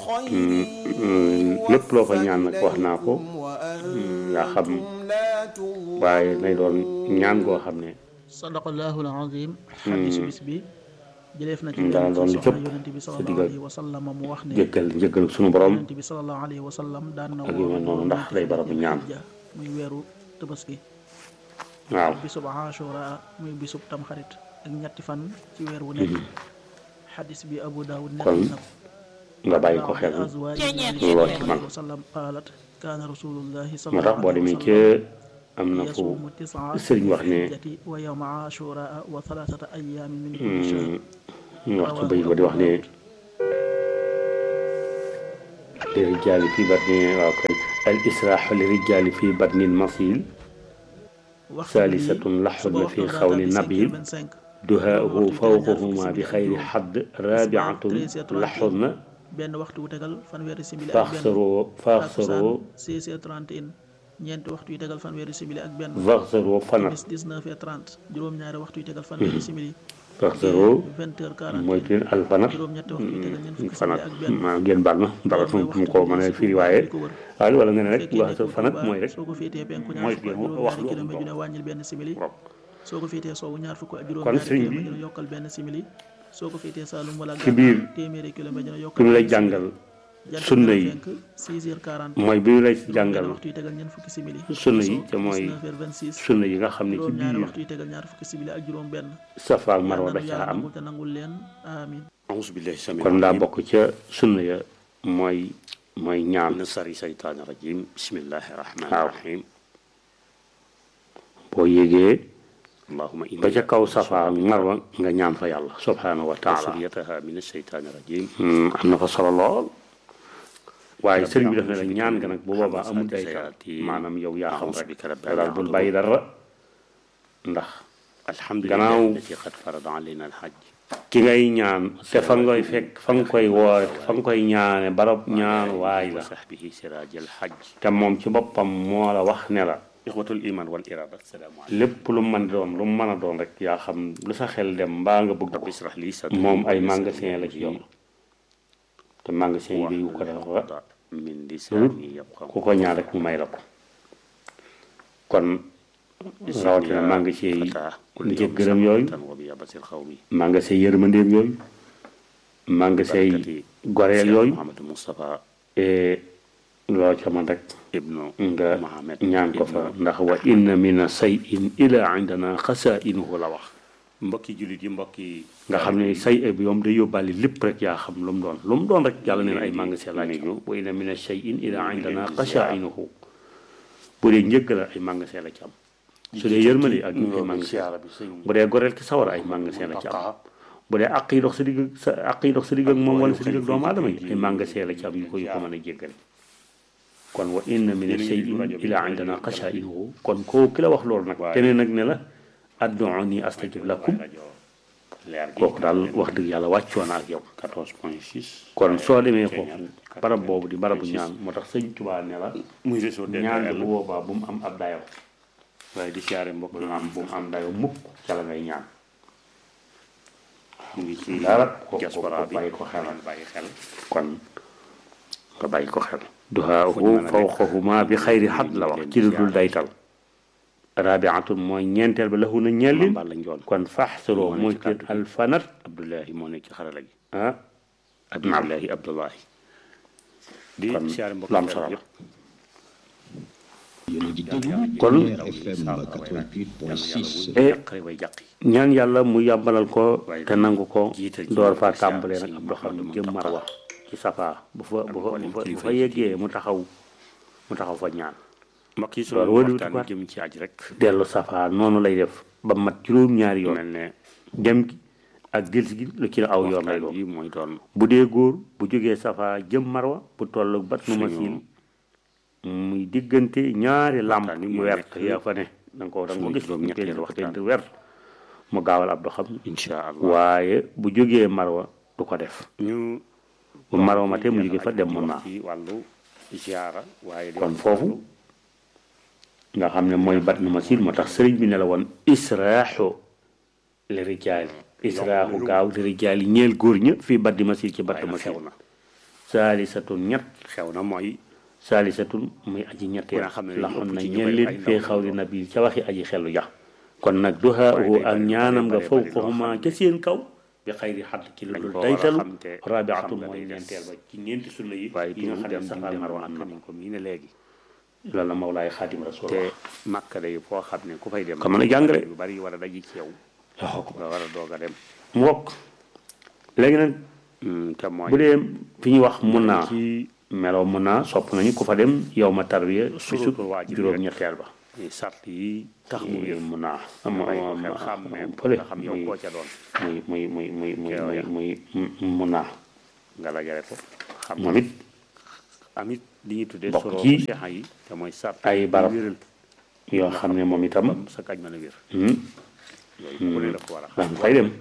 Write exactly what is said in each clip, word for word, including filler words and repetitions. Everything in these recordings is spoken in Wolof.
lépp loo fa ñaan nag wax naa ko yaa xam waaye nay doon ñaan goo xam ne sadaqallahul azim xadiis bis bi jëleef na ci daa doon li cëpp yonent bi sa sallallahu diggal alayhi wa sallam mu wax ne jéggal njéggal suñu borom yonent bi sallallahu alayhi wa sallam daan na ak yu mel noonu ndax day barabu ñaan muy weeru tabaski waaw bisub ashura muy bisub tamxarit ak ñetti fan ci weer wu nekk xadis bi abu daawud nekk kon na nga bàyyi ko xel lool ci man wasallam qaalat kaana rasulullahi moo tax boo demee ci am na fu yasuumu tis'a sëriñ wax ne wa yawma ashura wa thalathata ayyaamin min kulli shahr ñu wax ci bëy ba di wax ne li rijaali fii batni waaw kay al israaxu li rijaali fii batni masil saalisatun laxudna fi xawli nabil duhaahu fawqahuma bi xayri xadd rabiatun laxudna benn waxtu wu tegal fanweeri simili ak benn faxsaroo faxsaroo seize heures trente et un ñeenti waxtu yu tegal fanweeri simili ak benn faxsaroo fanat timis dix-neuf heures trente juróom-ñaari waxtu yu tegal fanweeri simili faxsaroo vingt heures quarante mooy teen alfanat juróom-ñetti waxtu yu tegal ñeent fukki simili fanat ak benn maa ngeen baal ma dara fu mu ko mën a firi waaye waaye wala nga ne rek wax sa fanat mooy rek soo ko féetee penku mooy ñaar fukk ak wax juróom-ñaari lu kilomètre dina wàññil benn simili waaw soo ko féetee soowu ñaar fukk ak kon juróom-ñaari sëriñ bi kilomètre dina yokkal benn simili soo ko féetee Saalum wala ci biir téeméeri kilomètre dina ki yokkal ñu lay jàngal sunna yi six heures quarante mooy bi ñu lay jàngal waxtu yi tegal ñeent fukki simili sunna yi te mooy dix-neuf heures vingt-six sunna yi nga xam ne ci juróom-ñaari biir waxtu yi tegal ñaar fukki simili ak juróom benn safa ak marwa da yàlla caa am nangul te nangul leen amin kon daa bokk ca sunna ya mooy mooy ñaan من شر الشيطان الرجيم بسم الله الرحمن waaw الرحيم boo yégee اللهم ba إني ca kaw safa ak marwa nga ñaan fa yàlla subhanahu wa taala ذريتها من الشيطان الرجيم am na fa solo lool waaye sëriñ bi def na la ñaan nga nag bu boobaa amul day tal maanaam yow yaa xam rek daal bul bàyyi dara ndax الحمد gannaaw لله الذي قد فرض علينا الحج ki ngay ñaan te fa ngay fekk fa nga koy woore fa nga koy ñaane barab ñaan waay la وصحبه سراج الحج te moom ci boppam moo la wax ne la إخوة الإيمان والإرادة السلام عليكم lépp lu mën doon lu mën a doon rek yaa xam lu sa xel dem mbaa nga bëgg رب ko اشرح لي صدري moom ay ويسر magasin لي la ci yor أمري te magasin yi yu ko def واحلل عقدة من لساني يفقهوا ku ko ñaan rek mu may la ko kon rawatina magasin yi njëggëram yooyu وبيابس القوم magasin yërmandeem yooyu magasin yi goreel yooyu محمد المصطفى loo ca man rek ابن nga محمد ñaan ko fa ndax wa inna mina sayin ila indana xasainuhu la wax mbokki jullit yi mbokki nga xam ne say bi yoom day yóbbaale lépp rek yaa xam lu mu doon lu mu doon rek yàlla nee na ay magasin laa ci wa inna mina sayin ila indana xasainuhu bu dee njëgg la ay magasin la ci am su dee yërmande ak ñu ay magasin bu dee goreel ki sawar ay magasin la ci am bu dee àq yi dox sa digg sa àq yi dox sa digg ak moom wala sa digg ak doomu aadama yi ay magasin la ci am yu ko yu ko mën a jéggale kon wa inna min shay'in ila indana xasainuhu kon koo ki la wax loolu nag keneen nag ne la adduuni astajib lakum kooku daal wax dëgg yàlla wàccoo na ak yow quatorze point six kon soo demee foofu barab boobu di barabu ñaan moo tax sëñ Tuubaa ne la muy réseau ñaan bu boobaa bu mu am ab dayo waaye di siyaare mbokk bu mu am bu mu am dayo mukk ca la ngay ñaan mu ngi ci dara ko ko diaspora bi bàyyi ko xel bàyyi xel kon nga bàyyi ko xel duhaahu fawqahuma bi xayri xad la wax ci lu dul daytal rabiatun mooy ñeenteel ba lahu na ñellin Balla Njool kon faxsiroo mooy teen alfanat Abdullahi moo nekk ci xarala gi ah Abdullahi Abdullahi di kon siyaare mbokk lu am solo la yëpp kon F M quatre-vingt-huit point six. e jàqare way jàq yi ñaan yàlla mu yàmbalal ko te nangu ko jiital ci door fa mbokk siyaare tàmbalee nag sëñ ab doxam Mouhamadou jëm Mountakha. marwa ci safa bu fa bu fa bu fa bu kilifa fa yi yeggee mu taxaw mu taxaw fa ñaan mbokk yi Loolu sunu wëlbati waxtaan waat. jëm ci aj rek dellu safa noonu lay def ba mat juróom-ñaari yoon mel ne dem gi ak delsi gi lu ci aw yoon lay waxtaan doon yi mooy doon bu dee góor bu jógee safa jëm marwa bu toll bat nu ma siin muy diggante ñaari làmp waxtaan yi yu mooy wert nekk yaa fa ne da nga ko da nga ko suñu gis juróom-ñetteelu peinture waxtaan. peinture wert mu gaawal ab doxam incha allah waaye bu jógee marwa du ko def ñu bu marwa ma te mu jógee fa dem mën naa ci wàllu ziara waaye di kon wax foofu nga xam ne mooy bat nu ma siin moo tax sëriñ bi ne la woon israaxu li rijaali israaxu gaaw li rijaali ñeel góor ña fii bat di ma siin ci bat ma siin saalisatun ñett xew na mooy saalisatun muy aji ñetteel Ku ne xam ne la ñu xam ëpp na ci ñu ñeen bari leen ay fee ndaw xawli lañu. nabi ca waxi aji xelu ja kon nag duhaahu day ak bari- ñaanam nga bari- faw bari loo fahuma xam ca ne seen kaw bi xayri xadd ci lu dañ dul ko war a daytalu xam te rabiatun xam nga mooy day des. ñeenteel ba ci ñeenti sunna yi waaye yi nga xam ne dem safa ak marwa am na nañ ko mii ne léegi loolu la Mawlaay Xaadim Rasul te Makka day foo xam ne ku fay dem Ka mën a jàng rek. yu bari war a daji ci yow wax nga war a doog a dem mu wokk léegi nag Hmm, te mooy bu dee fi ñuy wax mun naa ci meloo mun naa sopp nañu ku fa dem yow ma tarbiya bisub surutul waajib juróom rek. ñetteel ba sart yi tax mu muy wér mun naa nga bàyyi ko xel xam ne fële nga xam yow muy koo ca doon muy muy muy muy muy Keew muy ya. muy mun naa nga lajale ko xam moom it amit li ñuy tuddee bokk soro ci seexa yi te mooy sart ay yi barab wéral yoo xam ne moom itam bam sa kaj mën a wér hmm, yooyu ku ne dafa war a daan fay dem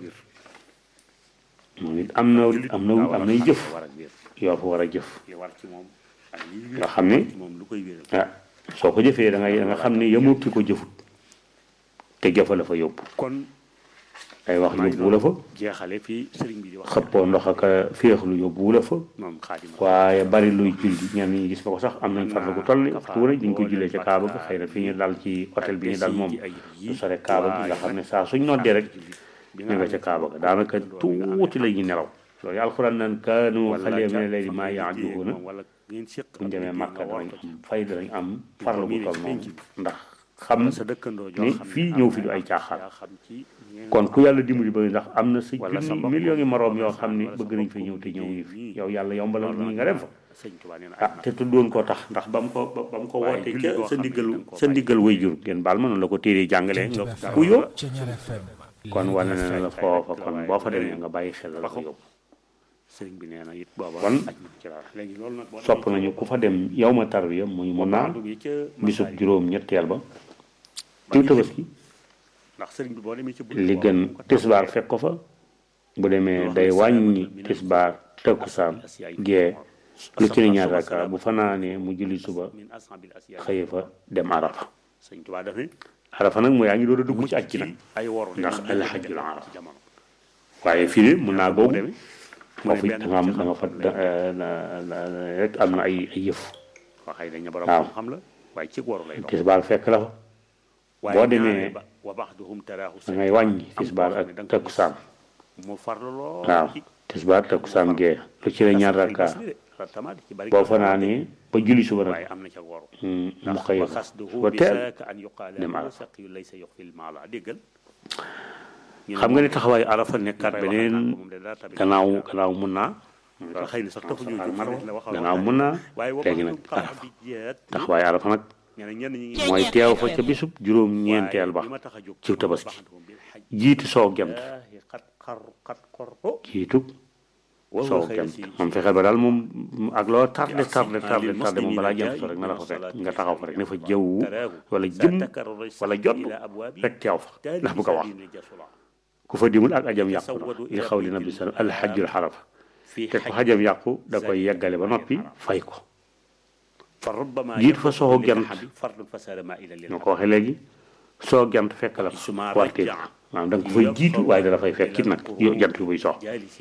moom it am na am na am nay jëf war a wér yoo fa war a jëf li war ci moom ak li nga xam ne ci moom lu koy wéral ah soo ko jëfee da ngay da nga xam ne yemut ki ko jëfut te jëfa la fa yóbbu kon ay wax yóbbu la fa jeexale fii sëriñ bi di wax xëppoo ndox ak féexlu yóbbu la fa moom xaadim waaye bari luy julli ñenn ñi gis nga ko sax am nañ farlu gu toll ni waxtu wu ne ñu ngi ko jullee ca Kaaba ga xëy na fi ñu dal ci hôtel bi ñu dal moom du sore Kaaba gi nga xam ne saa suñ noddee rek ñu nga ca Kaaba ga daanaka tuuti la ñuy nelaw loolu alxuraan naan kaanu xale ne léegi maa ya'duuna wala ngeen séq buñ demee Màkka danañ am fay danañ am farlu gu toll noonu ndax xam xam sa dëkkandoo joo ni xam ne fii am ñëw na fi du ay yaa caaxaan xam ci ngeen kon ku yàlla dimbali ba ndax am na sa wala sa junni mbokk millions yi moroom yoo wala xam ni sa bëgg nañ mbokk fi ñëw te ñëw ñu fi nii. yow yàlla yombalal ñi nga dem fa sëñ Tuubaa nee na ah te tuddoon ko tax ndax ba mu ko ba mu ko waaye wootee julli ca boo sa xam ne ndiggal danga koo sa bàyyi. ndiggal way jur ngeen baal ma noonu la ko téere jàngalee nga ku yób kon wane na la foofa kon boo fa demee nga bàyyi xel la ko yóbbu sëriñ bi nee na it booba kon aj na ci dara léegi loolu nag boo sopp nañu ku fa dem yow ma tarbiya muy mun naa dugg ca bisub Masaalik. juróom ñetteel ba tiw tabaski ndax sëriñ bi boo demee ci li gën tisbaar fekk ko fa bu demee day wàññi tisbaar takkusaan gee lu ci ne ñaar raka bu fanaanee mu julli suba min ashabil asyaa xëye fa dem arafa sëñ Tuubaa daf ne arafa nag mooy yaa ngi doon a dugg ci aj ci nag ay woru ndax ne al hajjul arafa ci jamono waaye fii de mun naa googu demee foofu it da nga am da nga fa rek am na ay ay yëf waa xëy dañ ne borom waaw. xam-xam la waaye ci waru lay doon tisbaar fekk la fa waaye boo demee ñaareel ba wa baxduhum taraahu da ngay wàññi tisbaar ak takkusaan mu farlu lool waaw ci tisbaar takkusaan gee lu ci ne ñaar rakka boo fanaanee ba julli suba nag waaye am na ca waru mu xëy wa fa xasduhu ba bi teel saaka an yuqaala dem ma Arafa. saqiyu laysa yuxfil maala déggal xam nga ne taxawaayu arafa nekkaat beneen gannaaw gannaaw mun naa loolu xëy na sax taxu ñoo jóg rek la waxal gannaaw mun naa waaye léegi nag waxtu arafa bi jeet taxawaayu arafa nag ñeneen ñenn ñi ngi mooy teew fa ca bisub juróom ñeenteel ba li ma tax a jóg ci tabaski baxduhum bil xaj jiitu soo gent laahi xat xar xat xor o jiitu soo gent moom fexeel ba daal moom ak loo tardé tardé tardé tardé moom balaa jant so rek na la fa fekk nga taxaw fa rek ne fa jaww wala jëm wala jot rek teew fa ndax bu ko wax ku fa dimul ak ajam yàqu na li xaw li nabi sallam alxajjul xarafa te ku xajam yàqu da koy yeggale ba noppi fay ko jiitu fa soo gent ñoo ko waxee léegi soo gent fekk la fa wartee maanaam da nga ko fay jiitu waaye dala fay fekk it nag yo jant bi buy sox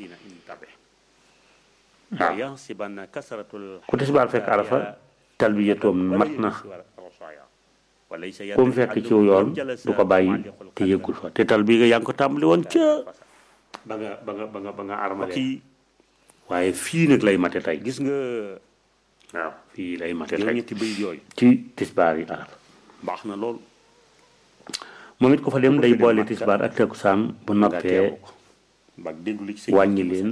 waaw ku tisbaar fekk arafa talbiyatoom mat na ku mu fekk ci yoon du ko bàyyi te yëggul fa te tal bii nga yaa ngi ko tàmbali woon ca ba nga ba nga ba nga ba nga armale kii waaye fii nag lay mate tey gis nga waaw fii lay mate juróom tey ñetti bëy yooyu ci tisbaar yi arafa baax na lool moom it ko fa dem day boole tisbaar ak takkusaan bu noppee ba déglu li ci wàññi leen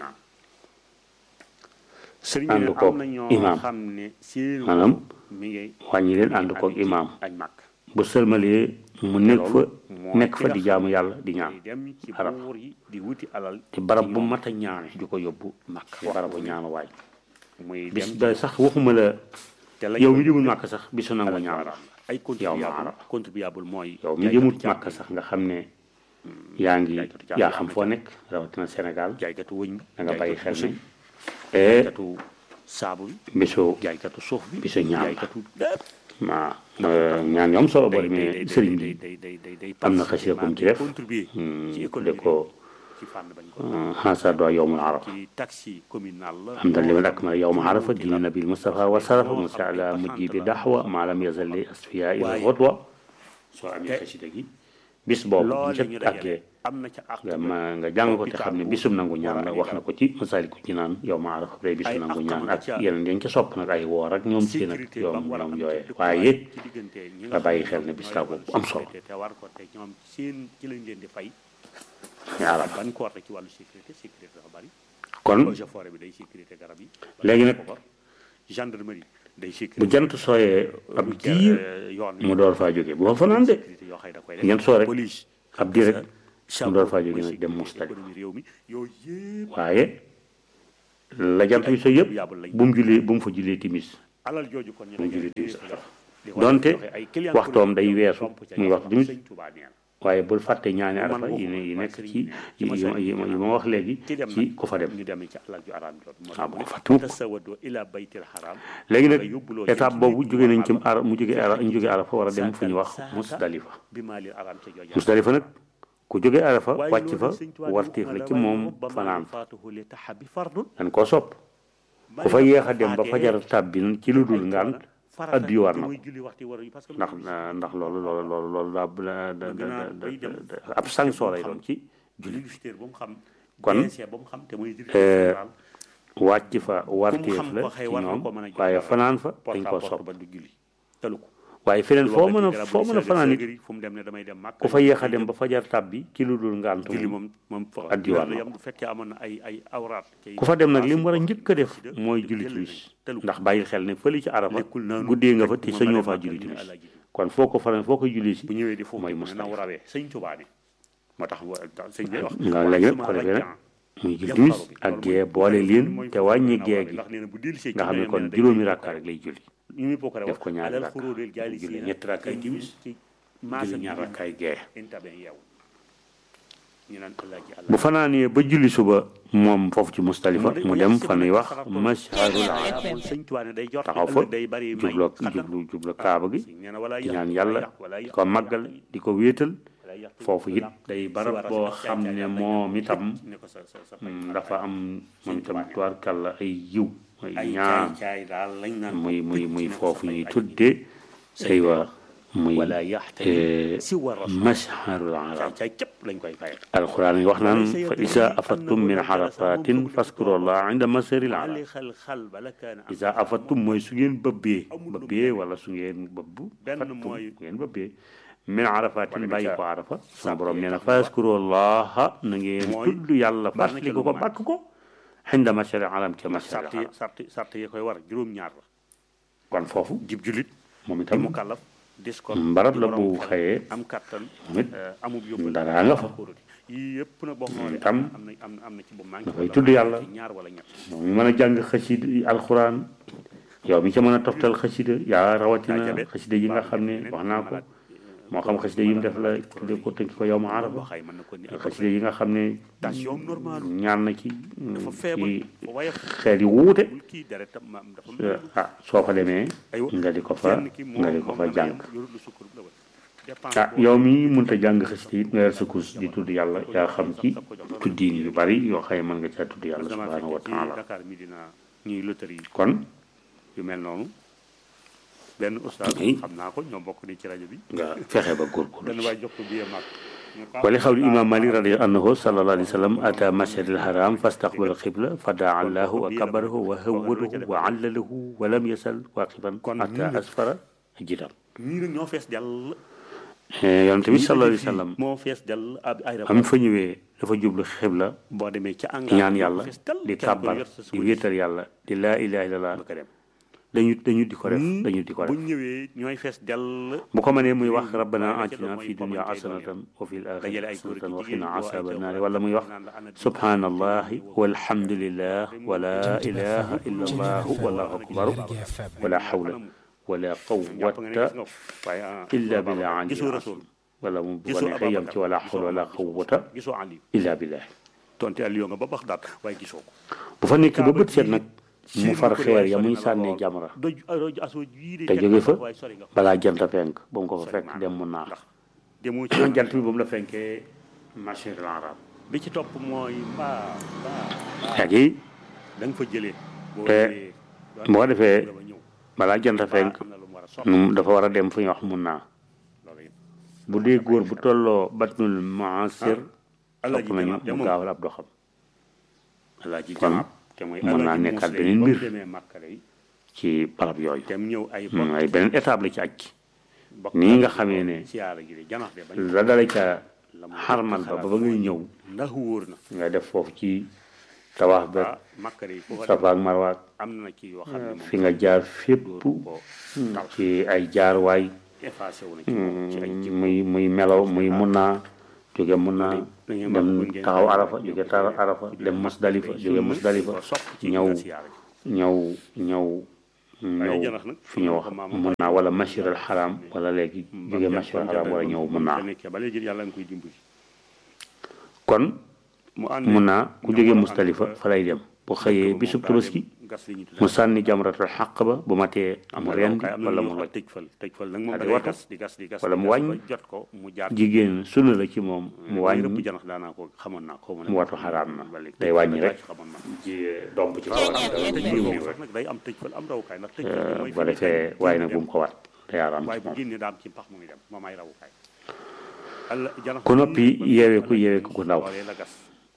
sëriñ ànd bi koog am na ñoo imaam. xam ne seen maanaam mi ngi wàññi leen ànd koog imaam añ màkk bu sëlmalee mu nekk fa moo nekk ki fa nga di xam jaamu yàlla di ñaan day dem ci arab buur yi di wuti alal te barab bu mat a ñaane di ko yóbbu màkk barabu ñaanu waay muy bis dem ba sax waxuma la te la yow mi jëmul màkk sax bisu nangu ñaan la ay yow ma contribuable arab contribuable mooy yow mi jëmul màkk sax nga xam ne yaa ngi yaa xam foo nekk rawatina Sénégal jaaykatu wëñ bi da nga bàyyi xel jaaykatu ne e jaaykatu saabu bi bisu jaaykatu suuf bi bisu ñaan la jaaykatu lépp ma ñaan ñoom solo boo day demee day sëriñ day bi day day day day am na xasida kum ci def contribuer ci de économie ko ci fànn bañ ko xasa do yowmul arafa ci taxi communal la hamdan liman akmala yowma arafa dina nabil mustafa wa sarafa musa ala mujibi dahwa ma lam yazali asfiya ila ghudwa soo amee xasida gi bis boobu bu ca tàggee am na ca ak nga ma nga jàng ko te xam ne bisum nangu ñaan la wax na ko ci Masaalikul Jinaan yow ma arafa day bisum nangu ñaan ak yeneen dañ ca sopp nag ay woor ak ñoom seen ak yoom ñoom yooyee waaye it nga bàyyi xel ne bis la boobu am solo te war ko te ñoom seen ci lañ leen di fay yàlla ban ko war ci wàllu sécurité sécurité dafa bari kon eaux et forêt bi day sécurité garab yi léegi nag gendarmerie day sécurité bu jant sooyee ab diir mu door faa jógee bu fa fanaan de jant soo rek ab diir rek mu door faa jógee nag dem Musdalifa waaye la jant bi sooy yëpp bu mu julee bu mu fa julee timis alal jooju kon bu mu julee timis donte waxtoom day weesu muy wax timis waaye bul fàtte ñaani arafa yi ne yi nekk ci yi yi ma wax léegi ci ku fa dem waaw bu ko fàtte mukk léegi nag étape boobu jóge nañ ci ara mu jóge ara ñu jóge arafa war a dem fu ñu wax Musdalifa Musdalifa nag ku jóge arafa wàcc fa wartiif la ci moom fanaan fa dañ koo sopp ku fa yéex a dem ba fajar tàbbi ci lu dul ngant addi war na ko ndax ndax loolu loolu loolu loolu daa da ab sanction lay doon ci julli kon wàcc fa warteef la ci ñoom waaye fanaan fa dañ koo sopp waaye feneen foo mën a foo mën a fanaan it ku fa yéex a dem ba fajar tàbbi ci lu dul ngàntu addi war na ko ku fa dem nag li mu war a njëkk a def mooy julli timis ndax bàyyi xel ne fële ci arafa guddee nga fa te sañoo faa julli timis kon foo ko fanaan foo ko julli si mooy Musdalifa nga léegi nag ko defee nag muy julli timis ak gee boole leen te wàññi gee gi nga xam ne kon juróomi rakka rek lay julli def ko ñaari rakka julli ñetti rakkaay timis julli ñaari rakkaay gee bu fanaanee ba julli suba moom foofu ci Musdalifa mu dem fa nuy wax mashharul arab taxaw fa jublu jublu jublu kaaba gi di ñaan yàlla di ko màggal di ko wéetal foofu it day barab boo xam ne moom itam dafa am moom itam tubaarkàlla ay yiw ay ñaan muy muy muy foofu ñuy tudde aywa muy mashharul arab alquran yi wax naan fa isa afattum min xarafatin faskurullah inda masharil arab isa afattum mooy su ngeen bëbbee bëbbee wala su ngeen bëbbu fattum ngeen bëbbee min arafatin bàyyi ko arafa sama borom nee na faskurullah na ngeen tudd yàlla fàttali ko ko bàkk ko inda masharil arab ca masharil arab sarti sarti yi koy war juróom-ñaar la kon foofu jib julit moom itam mu kàllaf mbarab la bu xëyee am kattan moom it amub yóbbu dara nga fa yii yëpp nag boo xoolee itam am na am am na ci bu manqué dafay tudd yàlla ñaar wala ñett moom mi mën a jàng xasida alxuraan yow mi ca mën a toftal xasida yaa rawatina xasida yi nga xam ne wax naa ko moo xam xasida yi mu def la tudde ko tënk ko yow ma arafa xasida yi nga xam ne ñaan na ci ci xeet yi wuute ah soo fa demee nga di ko fa nga di ko fa jàng ah yow mi mënta jàng xasida it nga yor sa kurus di tudd yàlla yaa xam ci tuddiin yu bari yoo xëy mën nga caa tudd yàlla subhanahu wa taala kon yu mel noonu benn ustaas xam naa ko ñoo bokk di ci rajo bi nga fexe ba góorgóorlu benn waay jox ko biye mag wali xawli imam malik radiyallahu anhu sallallahu alayhi wa sallam ata masjidil haram fastaqbala qibla fadaa allahu wa kabarahu wa hawwalahu wa allalahu wa lam yasal waqifan ata asfara jitam ñii nag ñoo fees dell yonent bi sallallahu alayhi wa sallam moo fees dell ab ay am fa ñëwee dafa jublu xibla boo demee ci ñaan yàlla di kàbbar di wéetal yàlla di laa ilaha illallah dañu dañu di ko def dañu di ko def bu ñëwee ñooy fees dell bu ko mënee muy wax rabbana atina fi dunya hasanatan wa fil akhirati hasanatan wa qina azaban nar wala muy wax subhanallahi walhamdulillah wala ilaha illa allah wallahu akbar wala hawla wala quwwata illa billah wala mu bu ko neexee yam ci wala hawla wala quwwata illa billah tonte Aliou nga ba bax daat waaye gisoo ko bu fa nekk ba bët seet nag mu far xeer ya muy sànnee jamra te jóge fa balaa jant fenk ba mu ko fa fekk dem mu naax jant bi ba mu la fenkee masharil arab bi ci topp mooy mbaa mbaa léegi da nga fa jëlee boo te jëlee boo defee ba ñëw balaa jant fenk am na lu mu war a sopp nu dafa war a dem fu ñuy wax mun naa loolu it bu dee góor bu tolloo batnul mu'assir Alaaji sopp nañu Janaab de mu moom gaawal ab doxam Alaaji kon Janaab te mooy mën naa Alaaji nekkaat Muus beneen lay ba mu mbir. demee Màkka lay ci barab yooyu te mu ñëw ay Hmm, ay beneen étape la ci aj bokk nii nga xamee ne siyaara gi de janax de bañ la dala ca la mu xarmal ba ba ba ngay ñëw ndax wóor na nga def foofu ci tawaaf ba ah Màkka de foofa Safa ak Marwa am na ci yoo xam ne moom fi nga jaar fépp dootu ko tal ci ay jaarwaay effacé wu na ci moom ci ay jikko muy muy melaw muy mun naa jóge mun naa dem taxaw arafa jóge taxaw arafa dem musdalifa jóge musdalifa ñëw ñëw ñëw ñëw fi ñu wax mun naa wala mashir al xaram wala léegi jóge mashir al xaram wala ñëw mun naa ba léegi yàlla nga koy dimbali kon mu ànd mun naa ku jóge mustalifa fa lay dem bu xëyee bisub tabaski gas li ñu mu sànni jamratul xaq ba bu matee mu rendi wala mu loj tëj fal tëj fal nag moom Adi da ngay watu. gas di gas di gas Wala di mu gas wàññi. ba jot ko mu jaar jigéen sunna la ci moom mu wàññi rëbb wàññi janax daanaa ko xamoon naa ko mu watu xaraam na ba léegi day wàññi rek xamoon naa ci domb ci waaw kaw tëj rek fal boobu sax nag day am tëj fal am rawukaay ndax tëj fal bi mooy bu ko defee waaye nag bu mu ko waat day araam waaye ci bu moom génnee daam ci pax mu ngi dem moom ay rawukaay Allah janax ku noppi yeeweeku yeeweeku gu ndaw loolee la gas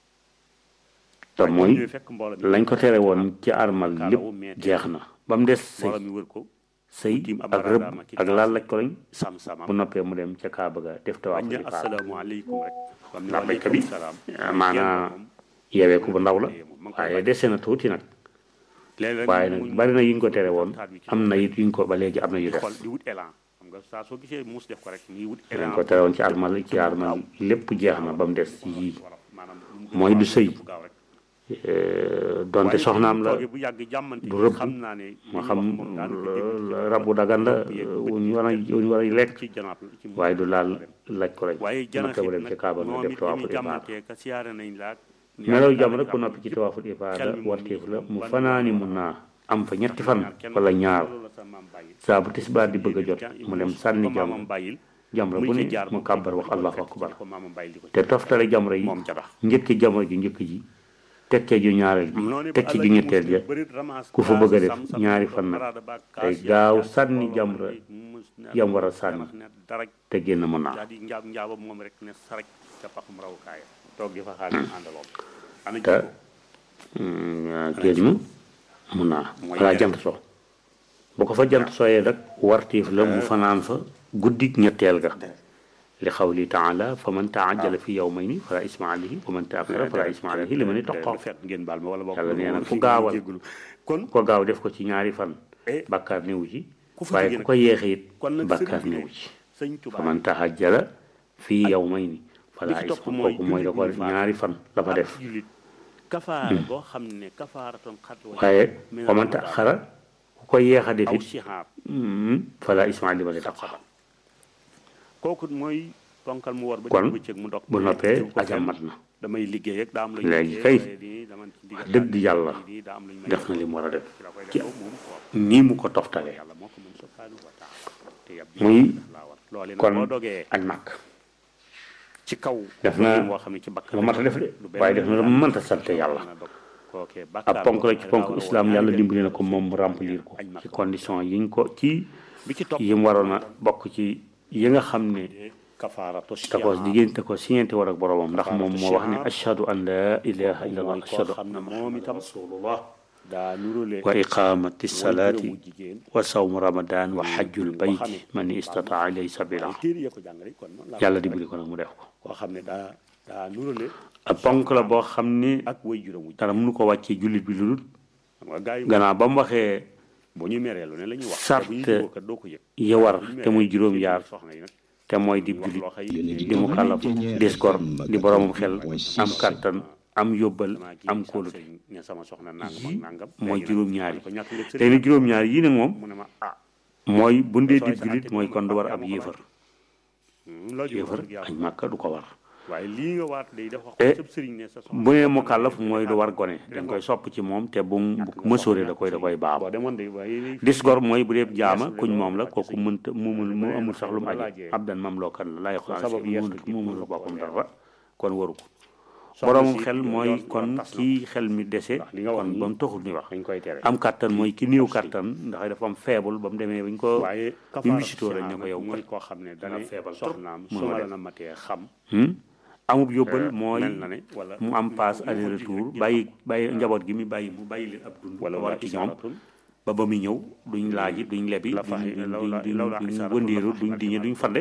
te waaye mooy ñëwee fekk mbooloo mi lañ ko tere woon ci armal lépp jeex na ba mu des sëy mbooloo mi wër ko sëy tiim ab ak rëbb baradaama ki ak laal laj ko lañ sam samam bu noppee mu dem ca Kaaba ga def tawaaf wañ ne di faar asalaamaaleykum rek comme ni ndax béykat bi salaam maanaa yeeweeku bu ndaw la waaye dese na tuuti nag léeg-léeg waaye mu- nag mu- bari na yuñ ko tere woon taat bi ci am na it yuñ ko ba léegi am na yu di des xool di wut élan xam nga saa soo gisee muus def ko rek muy wut dañ élan ko tere woon ci armal ci armal lépp jeex na ba mu des ci yii maanaam lu mu gën a mooy du gaaw sëy. lu gaaw rek. donte waaye soxnaam la toogee bu yàgg jàmmante du rëbb xam naa ne ma li xam ñu wax moom daanaka dégg ci rabu dagan la wuñ war a wuñ war a lekk ci janaab la ci waaye du laal laaj ko lañ waaye ma janax teewu it dem ci nag Kaaba nga moom def it li tawaaful muy ifaada jàmmantee ka siyaare nañ laak melaw jàmm rek ku noppi ci tawaaful ifaada warteef la mu fanaani mun naa am fa ñetti fan wala ñaar saa bu tisbaar di bëgg a jot mu dem sànni jàmm bàyyil jamra bu ne mu kàbbar wax allahu akbar ko maamam bàyyil di ko te toftale jamra yi moom jabax njëkki jamra ji njëkk ji tekkee ju ñaareel ji tekki ju ñetteel ja ku fa bëgg a def ñaari fan nag tey gaaw sànni jamra yam war a sànni te génn mun naa daal di njaab njaabam moom rek ne saraj ca paxum rawukaay toog di fa xaar ñu àndaloon ana te jikko géej ma mun naa balaa jant so bu ko fa jant sooyee rek wartiif la mu fanaan fa guddi ñetteel ga li xawli taala fa man taajala fi yawmayni fala isma alayhi wa man taaxara fala isma alayhi li ma ni toqoo fet ngeen baal ma wala bokk yàlla nee na ku gaawal kon ko gaaw def ko ci ñaari fan bàkkaar newu ci ku fa waaye jóge ku nag- ko yeexe it kon nag bàkkaar sëriñ bi newu ci sëñ fa Tuubaa man taajala fi yawmayni fala li ci topp isma mooy kooku mooy da ko jullit ñi ñaari fan la fa def jullit kafaara boo xam ne kafaaratoon xat waaye wa man taaxara ku ko yeex a def aw it sihaar fala isma li ma ni toqoo kooku mooy ponkal mu war ba kon digg bëccëg mu dog bu noppee ko ajam fenn. mat na damay liggéey ak daa am lañu léegi liggéey, kay waaye di dama ci diggante dëgg yàlla di daa am lañu may def na li mu war a def ci la koy ci def moom ko nii mu ko toftalee yàlla moo ko mën subhanahu wa taala te yab muy laa war loolu nag kon boo dogee ak nag ci kaw def na moo xam ne ci bakkan lu mat a def de waaye def na lu mënta sant yàlla ab ponk la ci ponk islam yàlla dimbali na ko moom mu remplir ko ci condition yiñ ko ci bi ci topp yi mu waroon a bokk ci yi nga xam ne kafaaratu te ko diggante ko siñeente war ak boromam ndax moom moo wax ne ashhadu an la ilaha illa allah ashhadu xam ne anna moom itam rasulullah daa nurule wa iqamati salaati mu jigéen wa sawmu ramadan wa hajjul bayti man istataa ilayhi sabila téere ya ko jàngale kon noonu laa yàlla dimbali ko nag mu def ko koo xam ne daa daa nurule ab ponk la boo xam ne ak way juróom wu dara mënu ko wàccee jullit bi lu dul xam nga gaa yi gannaaw ba mu waxee bu ñu meree lu ne la ñuy wax sart bu ñuy jubóo kat doo ko yëg ya war te muy juróom yaar soxna yi nag te mooy di wax jullit loo xëy di mu kàllaf dis gor di boromam xel am kàttan am yóbbal am kóolute ne sama soxna nangam ak nangam mooy juróom-ñaar yi ko ñàkk lépp tey ni juróom-ñaar yi nag moom mu ne ma ah mooy bu ndee di jullit mooy kon du war ab yéefar loo ji yéefar añ màkka du ko war waaye lii nga waat day def wax Eh, ko sëb sëriñ ne sa soxna bu nee mu kàllaf mooy du war gone dañ koy sopp ci moom te bu mu bu mësooree da koy da koy baam boo demoon de waaye dis gor mooy bu dee jaama kuñ moom la kooku mënta mumul mu amul sax lu mu aje abdan mam loo kan la laay xool si mu mu mënul boppam dara kon waru ko boroomam xel mooy kon kii xel mi dese kon ba mu taxul ñuy wax am kattan mooy ki néew kattan ndax dafa am faible ba mu demee bañ ko bi mu visitoo dañ ne ko yow mooy koo xam ne dana faible soxnaam su ma la na matee xam amub yóbbal mooy mu am passe aller retour bàyyi bàyyi njaboot gi mi bàyyi mu bàyyi leen ab dund wala war ci ñoom ba ba muy ñëw duñ laaji duñ lebi duñ wëndeeru duñ diñe duñ fande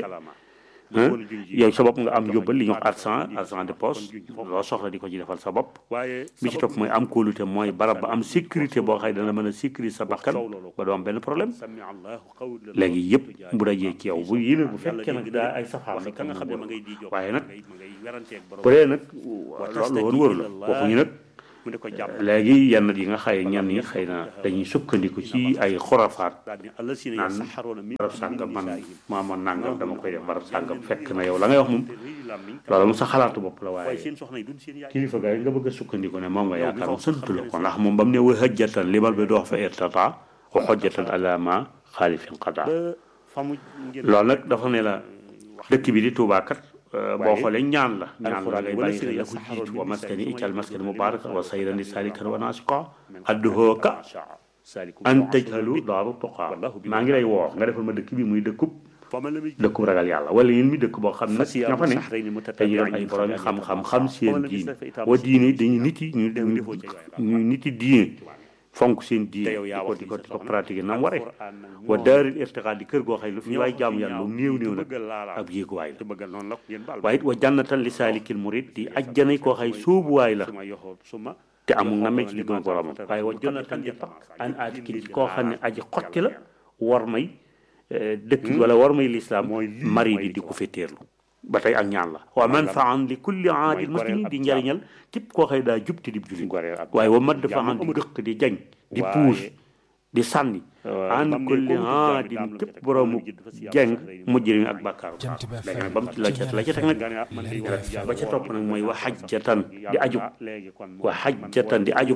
yow sa bopp nga am yóbbal li ñuy wax argent argent de poche loo soxla di ko ci defal sa bopp bi ci topp mooy am kóolute mooy barab ba am sécurité boo xëy dana mën a sécuriser sa bakkan ba doo am benn problème léegi yëpp bu dajee ci yow bu yéene bu fekkee nag daa ay safaan nag ka nga xam ne ma ngay di waaye nag bu dee nag loolu woon wóor la waxuñu nag léegi yenn yi nga xëy ñenn ñi xëy na dañuy sukkandiku ci ay xurafaat naan barab sàngam man maa ma nàngam dama koy def barab sàngam fekk na yow la ngay wax moom loolu moom sa xalaatu bopp la waaye kilifa ga nga bëgg a sukkandiku ne moom nga yaakaar mu sant la ko ndax moom ba mu ne wa hajjatan limal bi doox fa irtata wa hojjatan ala ma xaalifin qada loolu nag dafa ne la dëkk bi di Tuubaa kat boo xoolee ñaan la ñaan la ngay bàyyi xel la ko jiitu wa maskani ical maskani mubaraka wa sayrani salikan wa nasiqa adduhooka an tajhalu daaru tuqaa maa ngi lay woo nga defal ma dëkk bi muy dëkkub dëkkub ragal yàlla wala yéen mi dëkk boo xam ne ña fa ne dañuy doon ay borom xam-xam xam seen diine wa diine dañuy nit yi ñu ñu nit yi diine fonk seen diine di ko di ko di ko pratiquer nam waree wa daaril irtiqaa di kër goo xëy lu fi waay jaamu yàlla lu néew néew nag ab yéeguwaay la waaye it wa jannatan li saalikil murid di ajjanay koo xëy sóobuwaay la te amul na mecc di gën boromam waaye wa jannatan di pak an aatikin ci koo xam ne aji xotti la war may dëkk wala war may lislaam mari di di ko fetteerlu ba tey ak ñaan la wa manfaan li kulli aadil muslimin di njariñal képp koo xëy daa jub te di jullit waaye wa madd faan di gëq di jañ di puus di sànni an kulli aadin képp boroomu jeng mujjrim ak bàkkaaru léegi nag ba mu la ca la ca teg nag ba ca topp nag mooy wa xajjatan di ajub wa xajjatan di ajub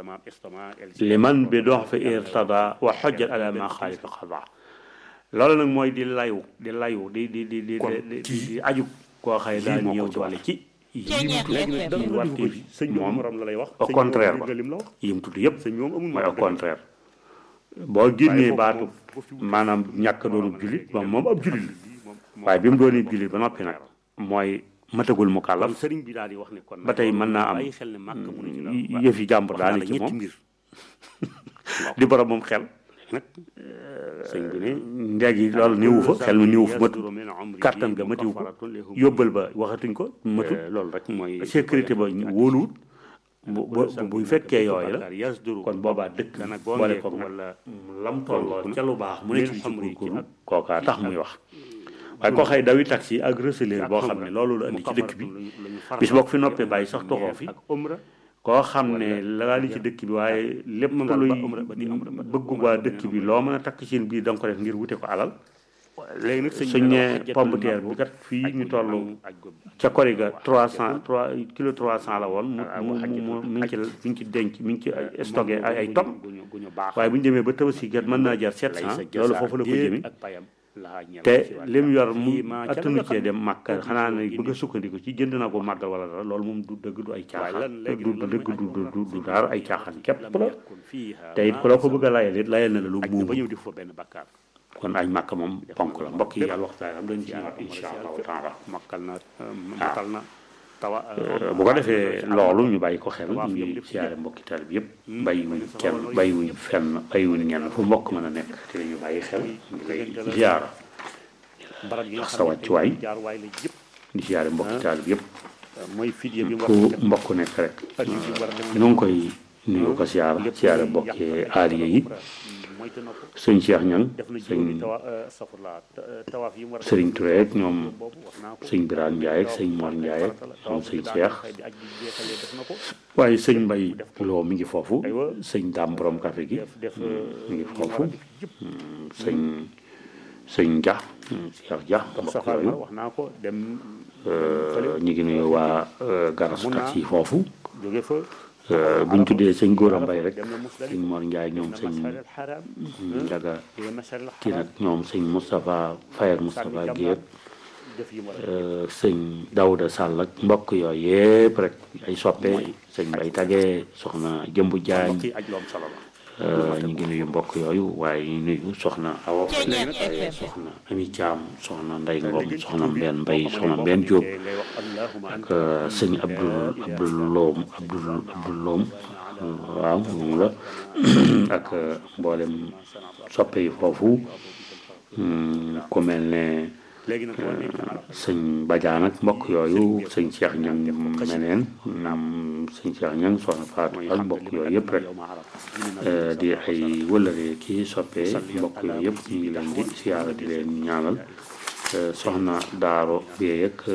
liman bi dox fa irtada wa xojjat ala ma xaalifa xada loolu nag mooy di layu di layu di di di di di aju koo xëy daal ñëw doole ci yim tudd warte bi moom au contraire ba yim tudd yëpp mooy au contraire boo génnee baatu maanaam ñàkk doonu jullit moom moom ab jullit la waaye bi mu doonee jullit ba noppi nag mooy matagul mu kàllaf ba tey mën naa am yëf yi jàmbur daal ci moom di borom moom xel nag sëñ bi ne ndéegi loolu néewu fa xel mi néewu fa matu kàttan ga matiwu ko yóbbal ba waxatuñ ko matu loolu rek mooy sécurité ba wóoluwut bu bu fekkee yooyu la kon boobaa dëkk boole ko wala lam tolloo ca lu baax mu ne ci góorgóorlu kookaa tax muy wax waaye koo xëy dawi taxi ak receleur boo xam ne loolu la indi ci dëkk bi bis boo ko fi noppee bàyyi sax toxoo fi koo xam ne la li ci dëkk bi waaye lépp luy bëggu waa dëkk bi loo mën a takk seen biir da nga ko def ngir wute ko alal léegi nag suñ ne pomme de terre bi kat fii ñu toll ca Koriga trois cent trois kilo trois cent la woon mu mu mi ngi ci mi ngi ci denc mi ngi ci stocké ay ay tonnes waaye bu ñu demee ba tabaski kat mën naa jar sept cent loolu foofu la ko jëmi te lim yor mu attanu cee dem màkk xanaa ne bëgg a sukkandiku ci jënd na ko màggal wala dara loolu moom du dëgg du ay caaxaan du dëgg du du du dara ay caaxaan képp la te it ku la ko bëgg a layal it layal na la lu muum kon añ màkk moom ponk la mbokk yi yàlla waxtaan am dañ ci ñëwaat insha allahu taala makkal na makkal na tawa bu ko defee loolu ñu bàyyi ko xel ñu ngi siyaare mbokki taal bi yëpp bàyyiwuñ kenn bàyyiwuñ fenn bàyyiwuñ ñenn fu mbokk mën a nekk te ñu bàyyi xel ñu koy ziyaara wax sa wàccuwaay di siyaare mbokki taal bi yëpp fu mbokk nekk rek ñu ngi koy nuyu ko siyaara siyaare mbokki aaliya yi sëñ Cheikh Ñang sëñ sëriñ Touré ak ñoom sëñ Birane Ndiaye ak sëñ Mor Ndiaye ak ñoom sëñ Cheikh waaye sëñ Mbay Lo mi ngi foofu sëñ Daam borom café gi mi ngi foofu sëñ sëñ Dia Cheikh Dia mbokk yooyu ñu ngi nuyu waa garasukat yi foofu bu ñu tuddee sëñ Góora Mbay rek sëñ Mor Ndiaye ñoom sëñ Njaga kii nag ñoom sëñ Moustapha Faye Moustapha Guèye sëñ Daouda Sall ak mbokk yooyu yëpp rek ay soppe sëñ Mbay Tage soxna Jëmbu Jaañ ñu ngi nuyu mbokk yooyu waaye ñu nuyu soxna Awa waaye soxna Ami Caam soxna Ndey Ngom soxna Mbeen Mbay soxna Mbeen Jóob ak sëñ Abdul Abdul Loom Abdul Abdul Loom waaw moom la ak mboolem soppe yi foofu ku mel ne sëñ Badiane ak mbokk yooyu sëñ Cheikh Ñang meneen sëñ Cheikh Ñang soxna Faatu ak mbokk yooyu yëpp rek di ay wëllëre kii soppe mbokk yooyu yëpp ñu ngi leen di siyaara di leen ñaanal soxna Daaro Bey ak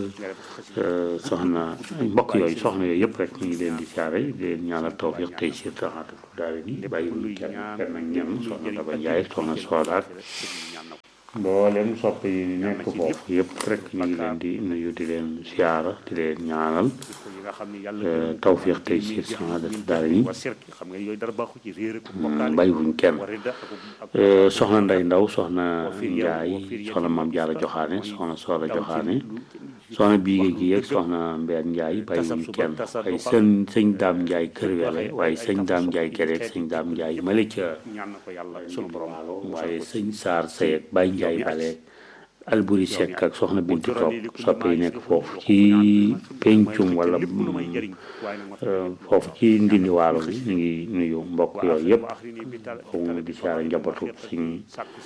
soxna mbokk yooyu soxna yooyu yëpp rek ñu ngi leen di siyaare di leen ñaanal tawfiq tey si taxaatu daal ni bàyyi wuñ kenn kenn ak ñenn soxna Daba Njaay soxna Soodaat mboolem sopp yi nekk foofu yëpp rek ñu ngi leen di nuyu di leen siyaara di leen ñaanal tawfiq tey si taxaatu daal ni bàyyiwuñ kenn soxna Ndey Ndaw soxna Njaay soxna Maam Jaara Joxaane soxna Soora Joxaane soxna Biige gi ak soxna Mbeen Njaay bàyyiwuñ kenn ay sën sëñ Daam Njaay Kër Wele waaye sëñ Daam Njaay Gereek sëñ Daam Njaay male ca sunu borom waaye sëñ Saar Seyek Baay Njaay Baleek Alburi Sekk ak soxna Bintu Toog soppe yi nekk foofu ci pencum wala foofu ci ndindi waalo bi ñu ngi nuyu mbokk yooyu yëpp foofu di siyaare njabootu suñ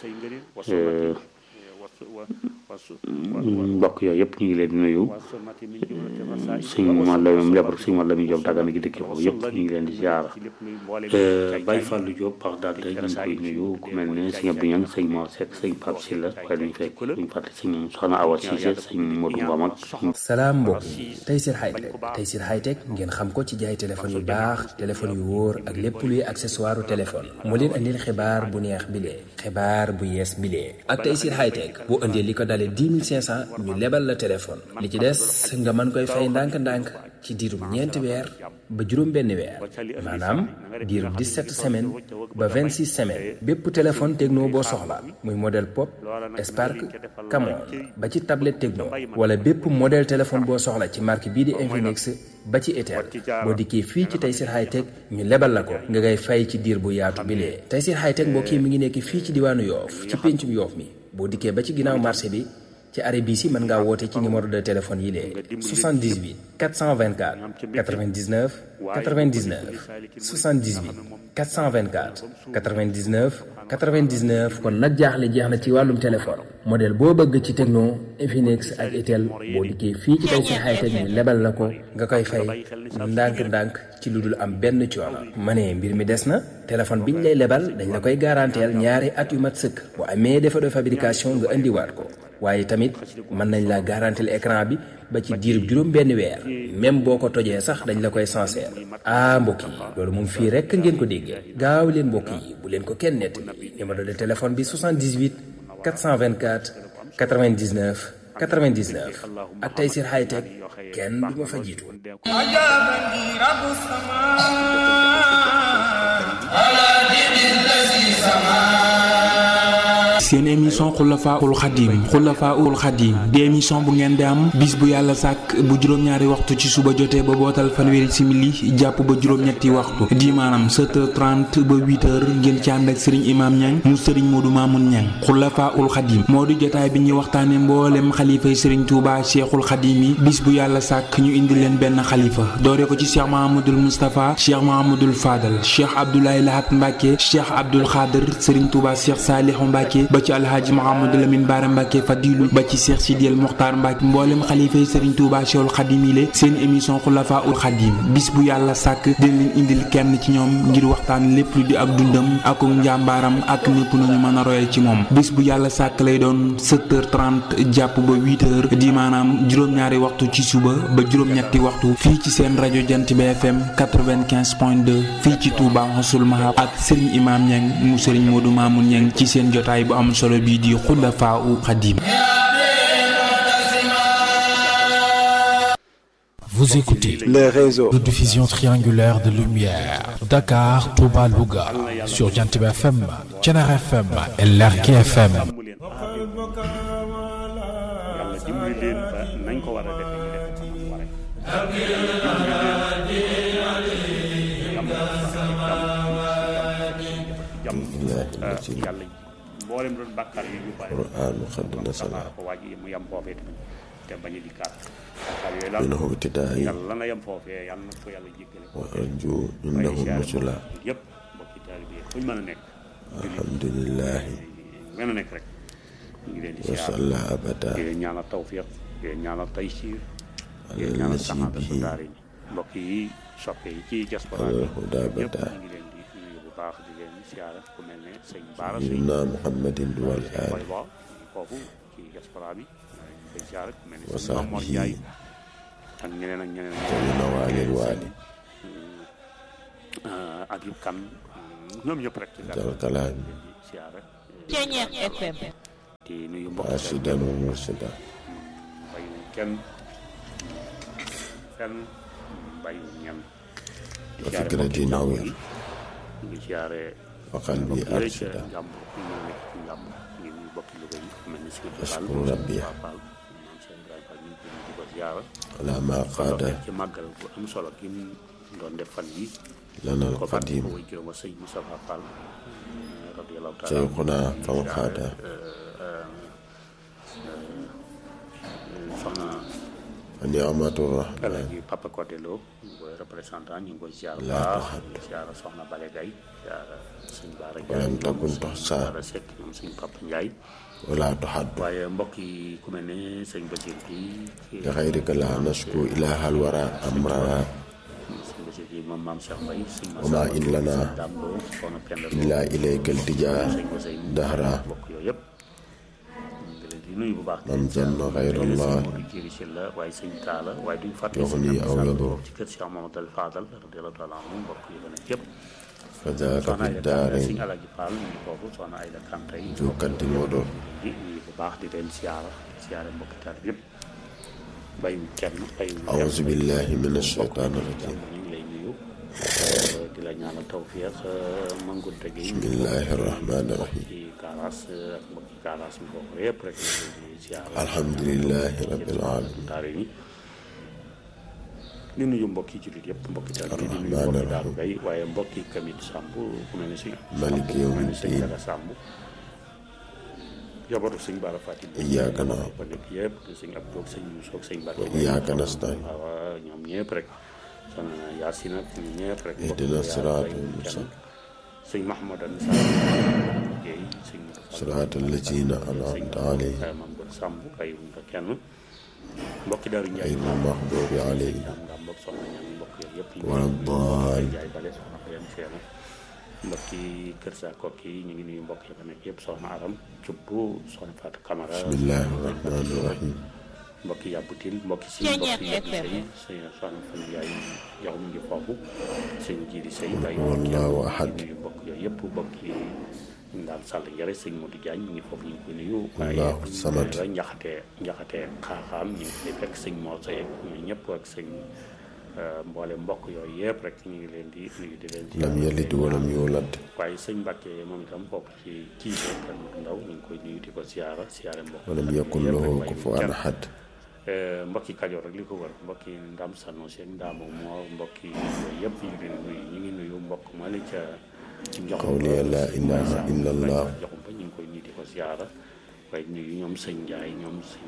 mbokk yooyu yëpp ñu ngi leen di nuyu suñ man la njabootu suñ man la mi Jóob Dagana gi dëkk foofu yëpp ñu ngi leen di siyaara Baye Fallou Diop par daal ñu ngi koy nuyu ku mel ne sëñ Abdou Ñang sëñ Mor Seck sëñ Pape Sylla waaye duñ fekk duñ fàtte sëñ soxna Awa Cissé sëñ Modou Ngom ak salaam mbokk yi Tayssir Hightech Tayssir Hightech ngeen xam ko ci jaay téléphone yu baax téléphone yu wóor ak lépp luy accessoire u téléphone moo leen andil xibaar bu neex bilee xibaar bu yees bilee ak Tayssir Hightech boo indee li ko dalee dix mille cinq cent ñu lebal la téléphone li ci des nga mën koy fay ndànk-ndànk ci diirub ñeenti weer ba juróom benn weer maanaam diirub dix-sept semaines ba vingt-six semaines bépp téléphone Tecno boo soxla muy modèle Pop Spark Camon ba ci tablette Tecno wala bépp modèle téléphone boo soxla ci marque bii di Infinix ba ci Itel boo dikkee fii ci Tayssir Hightech ñu lebal la ko nga ngay fay ci diir bu yaatu bilee Tayssir Hightech mbokk yi mi ngi nekk fii ci diwaanu Yoof ci péncum Yoof mi boo dikkee ba ci ginnaaw marché bi ci arrêt bii si mën ngaa woote ci numéro de téléphone yi lee soixante-dix-huit quatre cent vingt-quatre quatre-vingt-dix-neuf quatre-vingt-dix-neuf soixante-dix-huit quatre cent vingt-quatre quatre-vingt-dix-neuf quatre-vingt-dix-neuf kon nag jaaxle jeex na ci wàllum téléphone modèle boo bëgg ci Tecno Infinix ak Itel boo dikkee fii ci Tayssir Hightech ñu lebal la ko nga koy fay ndànk-ndànk ci lu dul am benn coono. ma ne mbir mi des na téléphone biñ lay lebal dañ la koy garanteel ñaari at yu mat sëkk bu amee défaut de fabrication nga indiwaat ko waaye tamit mën nañ la garanteel écran bi ba ci diirub juróom benn weer même boo ko tojee sax dañ la koy sincère ah mbokk yi loolu moom fii rekk ngeen ko déggee gaaw leen mbokk yi bu leen ko kenn nettali numéro de téléphone bi soixante-dix-huit quatre cent vingt-quatre quatre-vingt-dix-neuf quatre-vingt-dix-neuf ak Tayssir Hightech kenn du ma fa jiitu. seen émission Xulafaa'ul Xadim Xulafaa'ul Xadim di émission bu ngeen di am bis bu yàlla sàkk bu juróom-ñaari waxtu ci suba jotee ba bootal fanweeri simili jàpp ba juróom-ñetti waxtu di maanaam sept heures trente ba huit heures ngeen ci ànd ak Serigne Imam Niang mu Serigne Modou Mamoun Niang Xulafaa'ul Xadim moo di jotaay bi ñuy waxtaane mboolem xalifay Serigne Touba Cheikhul Xadim yi bis bu yàlla sàkk ñu indi leen benn xalifa doore ko ci Cheikh Mahamadul Moustapha Cheikh Mahamadul Fadal Cheikh Abdoulaye Lahat Mbacke Cheikh Abdoul Khader Serigne Touba Cheikh Salihu Mbacke ba ci alhaaji Mouhamadou Lamine Bara Mbacke Fadilu ba ci Cheikh Sidiel Mokhtar Mbacke mboolem xalifa yi Serigne Touba Cheikhul Khadim yi seen émission Xulafaa'ul Khadim bis bu yàlla sàkk dina leen indil kenn ci ñoom ngir waxtaan lépp lu di ak dundam ak njàmbaaram ak népp nu ñu mën a royee ci moom bis bu yàlla sàkk lay doon sept heures trente jàpp ba huit heures di maanaam juróom-ñaari waxtu ci suba ba juróom-ñetti waxtu fii ci seen rajo Jant bi F M quatre-vingt-quinze point deux fii ci Touba Mouhassoul Mahab ak Serigne Imam Niang mu Serigne Modou Mamoun Niang ci seen jotaay bu am solo bii di Xulafaa'ul Xadim. Vous écoutez le réseau de diffusion triangulaire de lumière Dakar, Touba, Louga sur Jant bi F M, Thiénaba F M et Lergui F M. dimbali leen ba nañ ko war a defee ñu def ko mu waree jam yàlla mboolem doon bàkkaar yi ñu bari qur'aanu qad nasala ko waaj mu yam foofee tamit te bañ a di kaat bàkkaar yooyu la minhu ibtidaa'i yàlla na yam foofee yàlla na ko yàlla jéggale wa arju indahu nusula yëpp mbokki taalibe yi fuñ mën a nekk alhamdulillahi mën a nekk rek ñu ngi leen di wa salla abada di leen ñaanal tawfiq di leen ñaanal taysiir di leen ñaanal saxaadatu daari mbokk yi soppe yi ci diaspora bi ñëpp ñu ngi leen di nuyu bu baax di leen siyaara ku mel ne sëñ Baara sayyidina Muhammadin wal aali ba foofu ci diaspora bi koy siyaara ku mel ne sëñ Mamor Ndiaye ak ñeneen ak ñeneen sayyidina waalil waali ak yu kan ñoom ñëpp rek ci dal kalaam siyaara Ceeñeex F M di nuyu mbokk asidan wa mursida bayu kenn kenn bayu ñan wa fikrati nawir ngi siyaare wa qalbi arshida jàmb ñu nekk ci jàmb ñu ngi bokki Louga yi mel ni si ashkuru rabbi Fall ñoom seen Ibrahima Fall ñu ngi koy di ko siyaara ala ma qaada ci màggal bu am solo gi mu doon def fan yi lana al ko fàtte qadim ko way juróom wa sëñ Moustapha Fall radiyallahu taala shaykhuna fa qaada soxna ni'matu rahman Alaaji Papa Codé Lo mooy représentant ñu ngi koy ziar la baax ziar soxna Bale Gaye ziar sëñ Baara walam takun Ndiaye tuhsa Baara Seck ñoom sëñ Papa Ndiaye wala tuhad waaye mbokk yi ku mel ne sëñ Bachir bi li ghayrika la nashku ilaha al wara amra sëñ Bachir bi moom maam Cheikh Mbaye sëñ wa ma in lana Dambo soxna Penda Lo illa ilayka iltija sëñ Ousseynou dahra mbokk yooyu yëpp di nuyu bu baax man zanna ghayrallah di jëri si la waaye sëñ Taala waaye duñ fàtte yughni aw yadur ci kër Cheikh Mamadou Fadal radiyallahu taala anhu mbokk yi nekk yëpp fadaka soxna fi Ayda daarin sëñ Alaaji Fall ñu ngi foofu soxna Ayda Kanté yi ju kaddi modo di nuyu bu baax di leen siyaara siyaare mbokki taal yëpp bàyyiwuñ kenn bàyyiwuñ a'uuzu billahi minash shaytaanir rajiim ñu ngi lay nuyu di la ñaanal tawfiq mangunte gi bismillahir rahmanir rahim ci gaaraas ak mbokki gaaraas mi foofu yëpp rek ñu ngi leen di siyaara alhamdulillahi rabbil alamin daara yi di nuyu mbokki jullit yëpp mbokki taal yi di nuyu mbokki daaru gay waaye mbokki kamit Samb ku mel ne sëñ maliki yawmi sëñ Daga Samb jabatu sëñ Bara Fatim iyyaaka na'budu ba nekk yëpp sëñ Abdou sëñ Youssou ak sëñ Bara wa iyyaaka nasta'iin waaw ñoom ñëpp rek soxna Yaasin ak ñoom ñëpp rek ihdina siraatal mustaqiim sëñ Mahmoudan Guèye sëñ siraatal laziina an'amta alayhim mam bon Samb ay wuñ ko kenn mbokki Daaru Njaay ghayril maghduubi alayhim am nga mbokk soxna ñaan mbokk yooyu yëpp wala daal jaay bale soxna ko yam seena mbokki kër sa kokki ñu ngi nuyu mbokk yi fa nekk yëpp soxna Aram Cubbu soxna Fatou Camara bismillahir rahmanir rahim mbokki yàbbutil mbokki si mbokki yàbbu sëy sëy soxna fan yaay yow mu ngi foofu sëñ jiidi sëy bay wallahu ahad nuyu mbokk yooyu yëpp mbokki ndaal sàll njare sëñ Modou Diagne ñu ngi foofu ñu ngi koy nuyu allahu samad waaye njaxate njaxate xaaxaam ñu ngi fay fekk sëñ Mor Seye ñooñu ñëpp ak sëñ mboole mbokk yooyu yëpp rek ñu ngi leen di nuyu di leen lam yalid walam yulad waaye sëñ Mbàkke moom itam foofu ci kii kan ndaw ñu ngi koy nuyu di ko siyaara siyaare mbokk walam yakun lahu kufuwan ahad mbokki Kajoor rek li ko wër mbokki Ndam Sano seen Ndaamu moo mbokki yooyu yëpp ñu ngi leen nuyu ñu ngi nuyu mbokk ma la ca ci qawli la ilaha illa allah joxum ba ñu ngi koy nuyu di ko siyaara waaye nuyu ñoom sëñ Njaay ñoom sëñ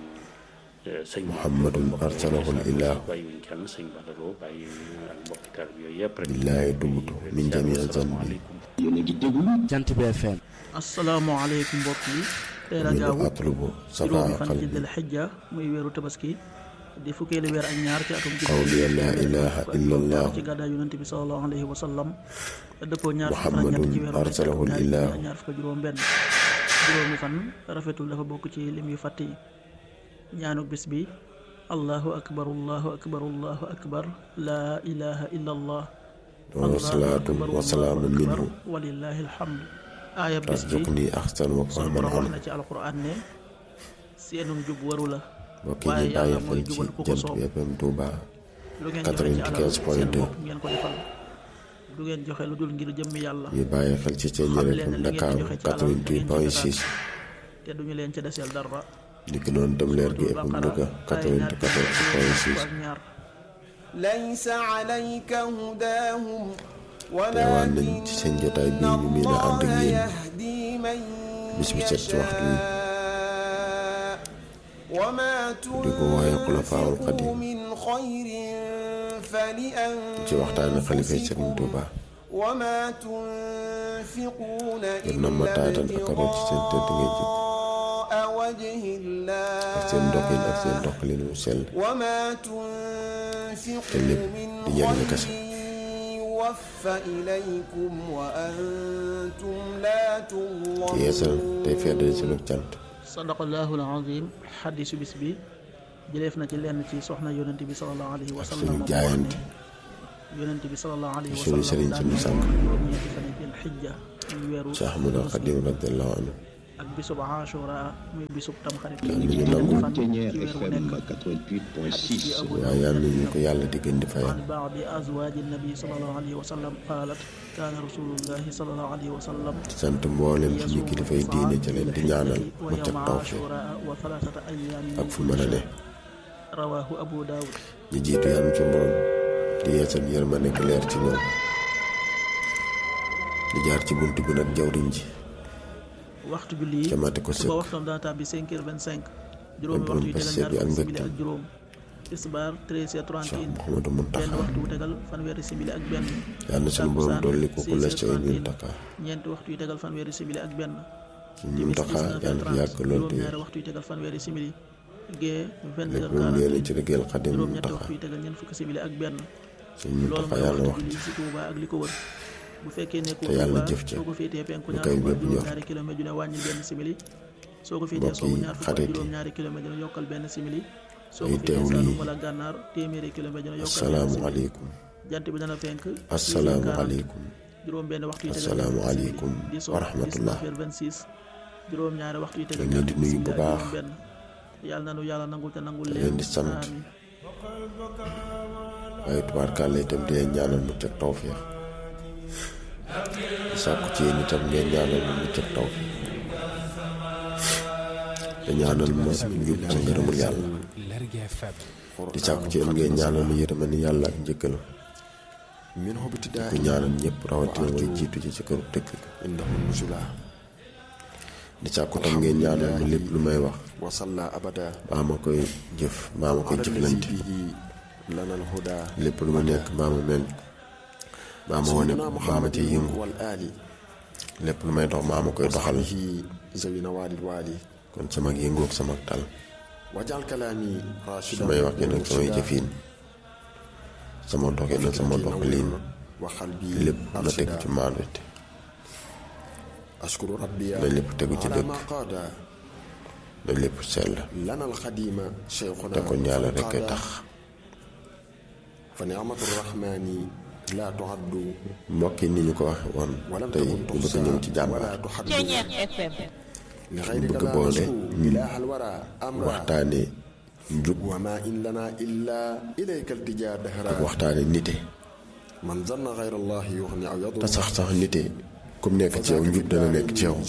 sëñ muhammadun arsalahu ilah bàyyi wuñ kenn sëñ Badaloo bàyyi ak mbokki tar bi yooyu yëpp rek billahi tubtu min jamii zanbi yéen a ngi déglu Jant bi F M asalaamaaleykum mbokk yi tey la min gaawu atlubu juróomi safaa fan ci qalbi dil xijja muy weeru tabaski di fukkeeli weer ak ñaar ci atum ci qawli la ilaha illa allah ci gàddaay yonent bi sallallahu alayhi wa sallam dëppoo ñaar fukk ak ñett muhammadun ci weeru arsalahu ilah ñaar fukk juróom benn juróomi fan rafetul dafa bokk ci lim yu fàtt yi ñaanuk bis bi allahu akbar allahu akbar allahu akbar laa ilaha illa allah wa salaatu wa salaamu minhu walillahi alhamd aaya bis bi tasduqni ahsan wa sunu qahman borom wax an na ci alquran ne seenum jub waru la mbokk yi ñu bàyyi xel ci Jant bi F M Touba lu ngeen joxe ci alal quatre-vingt-quinze point seen deux bopp ngeen ko defal du ngeen joxe lu dul ngir jëmmi yàlla ñu bàyyi xel ci Thiéniere F M Dakar quatre-vingt-huit point six te duñu leen ca deseel dara di ko noonu tam leer gi F M Louga quatre-vingt-quatorze point six teewaan nañ ci seen jotaay bii ñu mën a ànd ak yéen bis bu set ci waxtu wi di ko wooye Xulafaa'ul Xadiim ci waxtaane xalifa Sëriñ Tuubaa ngir na ma taatan ak root ci seen tëdd ngay jëkk ak seen doxin ak seen doxalin wu sell te lépp di njariñu kese ci yeesal tey feddali sunu cant. sadaqallahul azim. xaddisu bis bi jëleef na ci lenn ci soxna yonent bi sallallahu alayhi wa sallam suñu jaayante yonent bi sallallahu alayhi wa suñu sallam sëriñ suñu sang juróom-ñeenti fan yi xijja muy weeru Cheikh Ahmadul Xadim radiyallahu anhu ak bisub Ashura muy bisub tamxarit yàlla nañu nangu fan ci Ténière weer wu F M nekk quatre-vingt-huit point six. waaye yàlla nañu ko yàlla di gën di fayal عن بعض أزواج النبي صلى الله عليه وسلم قالت كان رسول الله صلى الله عليه وسلم di sant mboolem suñu kilifay diine ca leen di ñaanal mu teg ويوم tawfeex عاشوراء وثلاثة أيام ak fu mën a ne رواه أبو داود. ñu jiitu yàlla ci borom di yeesal yërmande ak leer ci ñoom di jaar ci bunt bi nag jawriñ ji waxtu julli ca mate ko suba sëkk waxtam daa tàbbi cinq heures vingt-cinq juróomi borom waxtu yu tegal Pastef ñaar bi ak fukki simili mbégte. ak juróom tisbaar treize heures trente et Cheikh un Mouhamadou benn Mountakha waxtu wu tegal fanweeri simili ak benn yàlla na suñu borom takkusaan dolli ko ku la six ca heures indi trente et un Mountakha ñeenti waxtu yu tegal fanweeri simili ak benn suñu timis Mountakha dix-neuf yàlla heures fi yàgg trente lool te juróom-ñaari waxtu yu tegal fanweeri simili gée vingt lépp heures lu mu yéene quarante ci liggéeyal Xadim juróom-ñetti Mountakha waxtu yu tegal ñeent fukki simili ak benn suñu loolu Mountakha mooy yàlla waxtu wax julli ci Touba ak li ko wër bu fekkee nekkul te yàlla Touba jëf ca soo ko féetee penku lu ñaar koy fukk ak bépp ñor. juróom-ñaari kilomètre ju ne wàññil benn simili soo ko féetee mbokk sowwu yi ñaar fukk ak xarit yi juróom-ñaari kilomètre dina yokkal benn simili soo ay ko féetee teewlu Saalum yi wala Gànnaar téeméeri kilomètre dina yokkal benn assalaamu simili aleykum jant bi dana fenk assalaamu aleykum juróom benn waxtu yi tegal assalaamu aleykum di so wa rahmatullah. dix-neuf heures vingt-six juróom ñaari waxtu yi tegal ñu leen di nuyu bu baax. benn yàlla nanu yàlla nangul te nangul te leen leen di sant. amiin. waaye tubaarkàlla itam di leen ñaanal mu teg tawfeex di sàkku ci yéen itam ngeen ñaanal ma mu teg tawfeex te ñaanal ma njub sa ngërëmul yàlla Lergui F M. di sàkku ci yéen ngeen ñaanal ma yërmande yàlla ak njëkkal di ko ñaanal ñëpp rawatina way jiitu ci ci këru dëkk di sàkku tam ngeen ñaanal ma lépp lu may wax baa ma koy jëf baa ma koy jëflante lépp lu ma nekk baa ma mel baa ma wane ko baa ma ci yëngu lépp lu may dox baa ma koy doxal kon sama yëngu ak sama tal su may waxee nag samay jëfiin sama doxin nag sama doxalin lépp na tegu ci maandute na lépp tegu ci dëkk na lépp sell te kon yàlla rekk ay tax mbokk yi ni ñu ko waxe woon tey ñu bëgg a ñëw ci jàmbaar Ténière F M. ñu bëgg a boole ñun waxtaane njub ak waxtaane nite te sax sax nite comme nekk ci yow njub dana nekk ci yow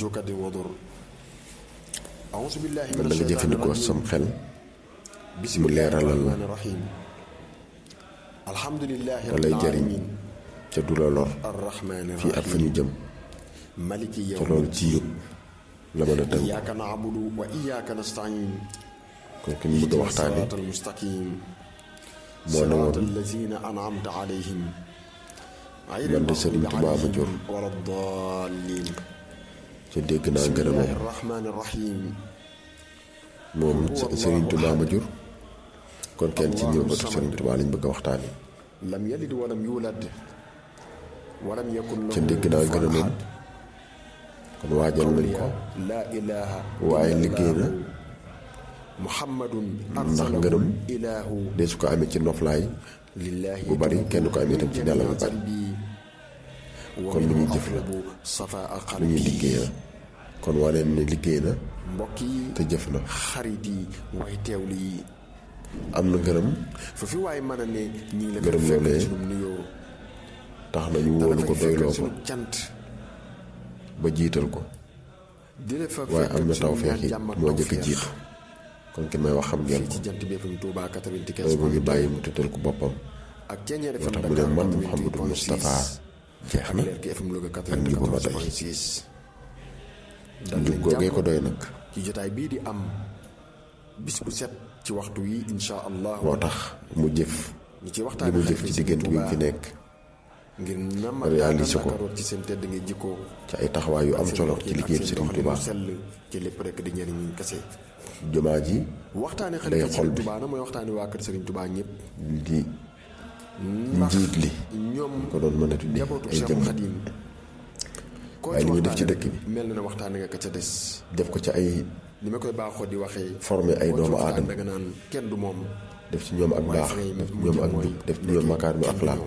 man da nga jëfandikoo sam xel mu leeralal la te lay jariñ ca du la lor fii ak fa ñu jëm te loolu ci yëpp la mën a tënk kon ki ñu bëgg a waxtaane moo ne woon man de Sëriñ Tuubaa ma jur ca dégg naa ngërëmam moom Sëriñ Tuubaa ma jur kon kenn ci ñëw bëtu Sëriñ Tuubaa lañ bëgg a waxtaane ca dégg naa ngërëmam kon waajal nañ ko waaye liggéey na ndax ngërëm de su ko amee ci noflaay bu bari kenn ko amee itam ci nelaw bu bari kon lu ñuy jëf la lu ñuy liggéey la kon wane ne liggéey na te jëf na am na ngërëm ngërëm loolee tax na ñu wóolu ko doyloo ko ba jiital ko waaye am na tawfeex yi moo njëkk a jiitu kon ki may wax xam ngeen ci Jant bi F M Touba quatre-vingt-quinze mooy bu ñu bàyyi mu tëddal ko boppam ak Ceeñeer moo F M tax mu ne Dakar man quatre-vingt-huit Mouhamadou point Moustapha six jeex ak na Lergui F M Louga ak njub ba quatre-vingt-quatorze tey point six njub googee ko doy nag ci jotaay bii di am bis bu set ci waxtu wi insha allah moo tax mu jëf ñu ci li waxtaan mu jëf ci diggante bi fi nekk ngir nam réalisé ko ci seen tedd nga jikko ci ay taxawaay yu am solo ci liggéey bi Serigne Touba sell ci lépp rek di ñenn ñi kese jumaa ji waxtaane day xalifa xol Serigne bi Touba na mooy waxtaane waa kër Serigne Touba ñëpp di njiit li ñoom ko doon mën a tuddi njabootu ay Cheikh jëm Khadim koo waaye ci li muy def ci waxtaane dëkk bi mel na ne waxtaane nga ka ca des def ko ci ay ni ma koy baaxoo di waxee former ay koo ci doomu waxtaane aadama da nga naan kenn du moom def ci ñoom ak waaye baax fa ngay def ci mujj ñoom ak mooy jub def ci ñoom makaar mi axlaaq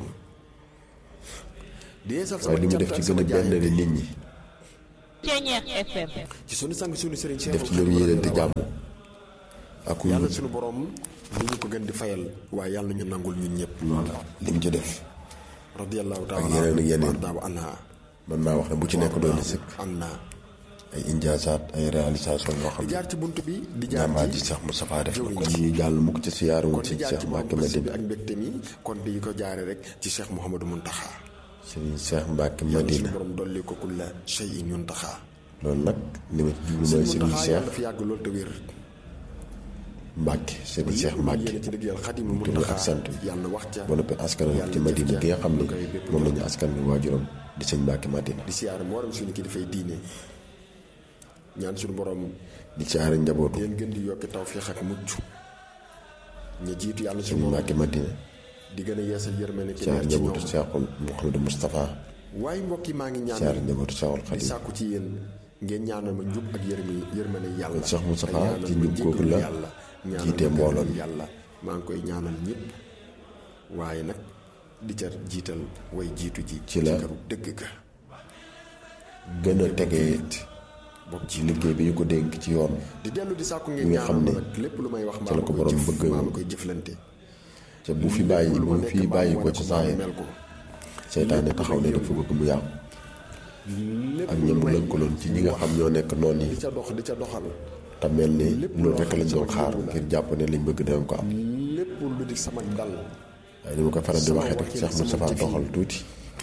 di yeesal sama waaye li mu def cant ci ak gën sama a benn jaayante nit ñi Ceeñeer F M. ci sunu sang sunu Serigne Cheikh def ci ñoom yéeneente jàmm ak yàlla wut sunu borom li ñu ko gën di fayal waaye yàlla nañu nangul ñun ñëpp li mu ci def radiyallahu ak taala yeneen ak yeneen daaw anha mën naa wax ne bu ci nekk doon na sëkk anna ay injaasaat ay réalisation yoo xam di ne jaar ci bunt bi di jaar jàmbaar ci ji Cheikh Moustapha def na ko jëwriñ ji. ñuy jàll mukk ci siyaaru kon ci di jaar Cheikh ci Mbacke moom bi Madina ak mbégte mi kon di ko jaare rek ci Cheikh Mouhamadou Mountakha Serigne Cheikh Mbacke yàlla Madina suñu borom dolli ko kulla shay'in Mountakha loolu nag li ma ci jublu mooy Serigne Serigne Mountakha Cheikh yàlla fi yàgg loolu te wér Mbacke Serigne Cheikh Mbacke yéene ci liggéeyal Xaadimul tur Mountakha ak sant bi yàlla wax ca ba noppi askan wi ci Madina gi nga xam ne moom la ñu askan wi waajuram di sëñ Mbacke Madina di siyaare mboolem suñu kilifay diine ñaan suñu borom di siyaare njabootu leen gën di yokki tawfeex ak mucc ña jiitu yàlla sëñ suñu borom Mbacke Madina di gën a yeesal yërmande ki siyaare nekk ci njabootu ñoom Cheikhul Mouhamadou Moustapha waaye mbokk yi maa ngi ñaan siyaare njabootu Cheikhul di Khadim sàkku ci yéen ngeen ñaanal ma njub ak yërmi yërmande yàlla kon Cheikh Moustapha te ñaanal ci ma njub googu jéggalu la yàlla ñaanal jiite ma mbooloo mi. gërëm yàlla maa ngi koy ñaanal ñëpp waaye nag di ca jiital way jiitu ji Ci la këru dëgg ga gën a tegee bokk ci liggéey bi ñu ko dénk ci yoon di dellu di sàkku ngeen bi nga xam ñaanal ma ne nag lépp lu may wax ci mbaa la ma ko koy borom jëf bëgg mbaa ma koy jëflante te bu fi bàyyi lépp lu ma bu nekk fi mbaa bàyyi ma ko wane ci mbaa ma saayir mel ko seytaane taxaw ne dafa bëgg mu yàqu lépp ak lu ñëm may lënkaloon ci ñi nga xam ñoo nekk noon yi di ca dox di ca doxal te mel ni lépp loolu loo rekk xam lañ ne doon sama xaar jëmm la. ngir jàpp ne liñ bëgg dinañ ko am lépp lu di sama dal waaye ni ma ko faral di sama waxee rek waxin, Cheikh sama Moustapha jëfin. doxal tuuti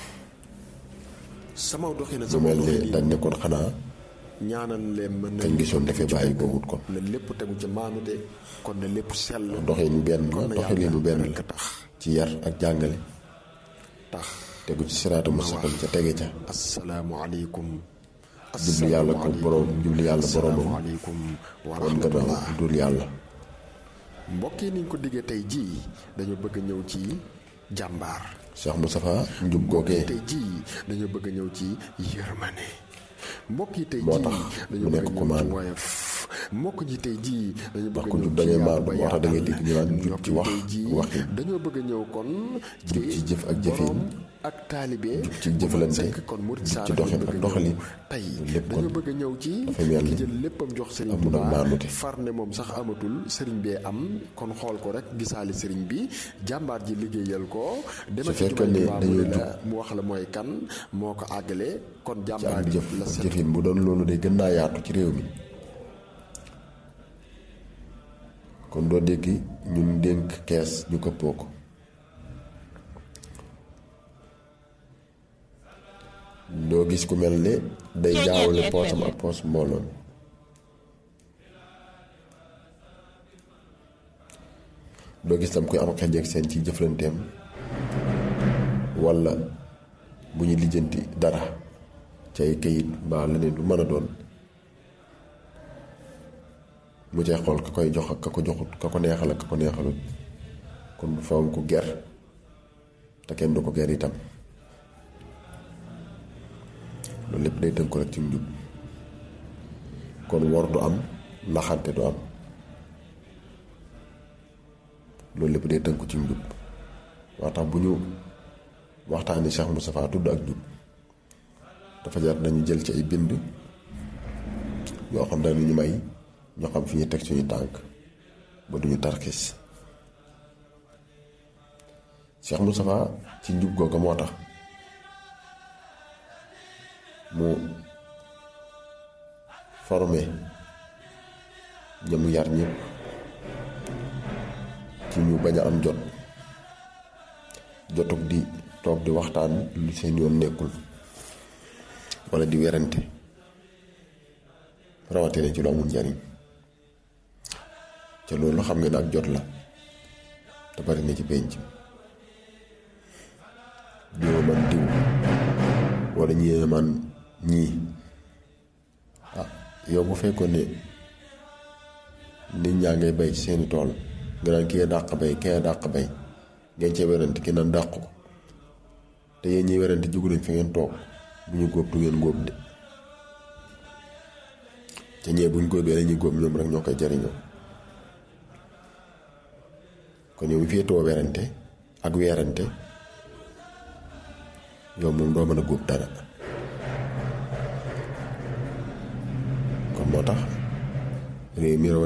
sama doxina mu sama mel ni doxin dañ ne kon xanaa ñaanal leen mën na kañ gisoon dafay bàyyi ko wut kon na lépp tegu ci maanute kon na lépp sell doxinu benn kon na doxalinu benn rekk la tax ci yar ak jàngale tax tegu ci siraatu mustaqim ca tege ca asalaamualeykum jublu yàlla ko borom jublu yàlla boromam asalaamualeykum wa wan gannaaw rahmatullah dul yàlla mbokk yi niñ ko diggee tey jii dañu bëgg ñëw ci jàmbaar Cheikh Moustapha njub googee tey jii dañu bëgg ñëw ci yërmane mbokk yi tey moo jii tax dañu mu bëgg nekk ñëw ci commande. woyof mbokk ji tey jii dañu ndax bëgg ko ñëw jub ci da ngay yaatu maandu ba moo tax da ngay yaatal. dégg ñu naan jub mbokk ci yi wax tey jii waxin dañoo bëgg ñëw kon jub ci jëf ak jëfin borom ak taalibe jub ci jëflante sëkk kon murid jub saar ci doxin lañu ak bëgg doxalin ñëw tey lépp kon dañoo bëgg ñëw ci dafa mel ki ni jël léppam jox Serigne amul ak Touba maandute. far ne moom sax amatul Serigne bee am kon xool ko rek gisaali Serigne bi jàmbaar ji liggéeyal ko demal ci fekkee jumaa ji ne waa dañoo mu ne la mu wax la mooy kan moo ko àggale kon ci jàmbaar ak ji jëf la ak set jëfin bu doon loolu day gën naa yaatu ci réew mi kon doo dégg ñun dénk kees ñu këppoo ko doo gis ku mel ne day jaawale poosam ak poos mbooloon doo gis tam koy am xej ak seen ci jëflanteem walla bu ñu lijjanti dara ci ay kayit mbaa leneen lu mën a doon mu cay xool ka koy jox ak ka ko joxut ka ko neexal ak ka ko neexalut kon faw ko ger te kenn du ko ger itam loolu lépp day tënk ko rek ci njub kon wor du am naxante du am loolu lépp day tënk ko ci njub waa tax bu ñu waxtaani Cheikh Moustapha tudd ak njub dafa jar nañu jël ci ay bind yoo xam ne ñu may ñoo xam fi ñu teg suñu tànk ba duñu tarxis Cheikh Moustapha ci njub googa moo tax mu formé ñamu yar ñëpp ci ñu bañ a am jot jotug di toog di waxtaan lu seen yoon nekkul wala di werante rawatina ci lu amul njariñ ca loolu xam nga ne ak jot la te bari na ci penc diw man diw wala ñii man ñii ah yow bu fekkoon ne nit ñaa ngay bay ci seeni tool nga naan kii dàq bay kee dàq bay ngeen cee werante ki naan dàq ko te yéen ñiy werante jugu nañ fi ngeen toog bu ñu góob du ngeen góob de te ñee buñ góobee lañuy góob ñoom rek ñoo koy jariñoo kon yow mi féetoo werante ak weerante yow moom doo mën a góob dara kon moo tax réew mi